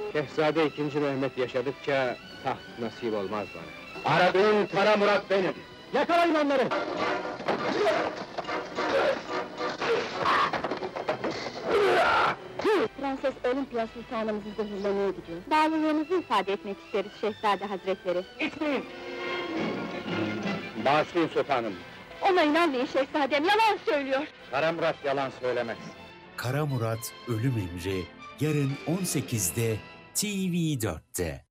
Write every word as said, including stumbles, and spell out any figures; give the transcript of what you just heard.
Şehzade ikinci Mehmet yaşadıkça taht nasip olmaz bana. Aradığın Kara Murat benim. Yakalayın onları! Prenses Olimpiya Sultanımızı zehirlemeye gidiyor. Bağlılığınızı ifade etmek isteriz Şehzade Hazretleri. İçmeyin! Bağışlayın sultanım. Ona inanmayın şehzadem, yalan söylüyor! Kara Murat yalan söylemez. Kara Murat Ölüm Emri yarın on sekizde T V dörtte.